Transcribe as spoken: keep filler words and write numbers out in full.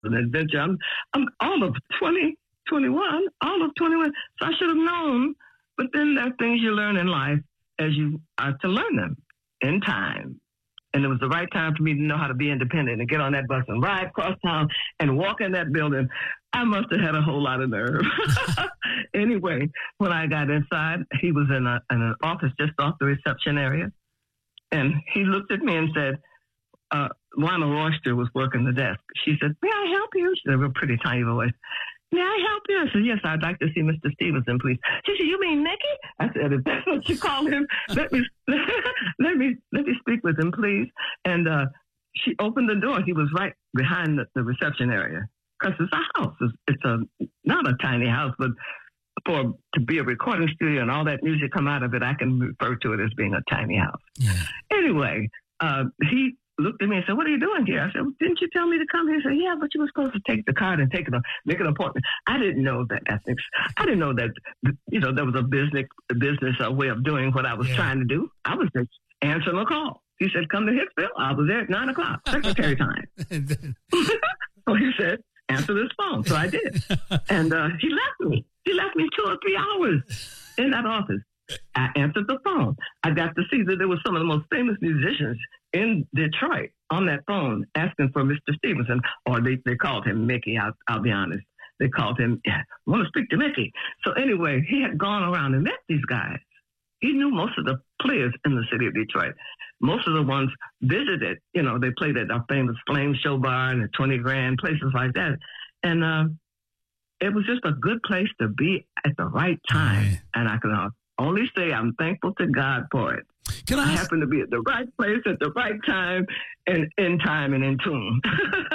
an adventure. I'm, I'm all of twenty, twenty-one, all of twenty-one. So I should have known. But then there are things you learn in life as you are to learn them in time. And it was the right time for me to know how to be independent and get on that bus and ride across town and walk in that building. I must have had a whole lot of nerve. Anyway, when I got inside, he was in, a, in an office just off the reception area. And he looked at me and said, uh, Lana Royster was working the desk. She said, may I help you? She had a real pretty tiny voice. May I help you? I said, yes, I'd like to see Mister Stevenson, please. She said, you mean Mickey? I said, if that's what you call him, let me let me let me speak with him, please. And uh, she opened the door. He was right behind the, the reception area because it's a house. It's, it's a not a tiny house, but for to be a recording studio and all that music come out of it, I can refer to it as being a tiny house. Yeah. Anyway, uh, he looked at me and said, what are you doing here? I said, well, didn't you tell me to come here? He said, yeah, but you were supposed to take the card and take it, make an appointment. I didn't know that ethics. I didn't know that, you know, there was a business, a business a way of doing what I was yeah. trying to do. I was just answering a call. He said, come to Hicksville. I was there at nine o'clock, secretary time. So he said, answer this phone. So I did. And uh, he left me. He left me two or three hours in that office. I answered the phone. I got to see that there were some of the most famous musicians in Detroit on that phone asking for Mister Stevenson, or they, they called him Mickey, I'll, I'll be honest. They called him, yeah, I want to speak to Mickey. So anyway, he had gone around and met these guys. He knew most of the players in the city of Detroit. Most of the ones visited, you know, they played at our famous Flame Show Bar and the twenty Grand, places like that. And uh, it was just a good place to be at the right time. Right. And I can uh, only say I'm thankful to God for it. Can I, I happen to be at the right place at the right time and in time and in tune.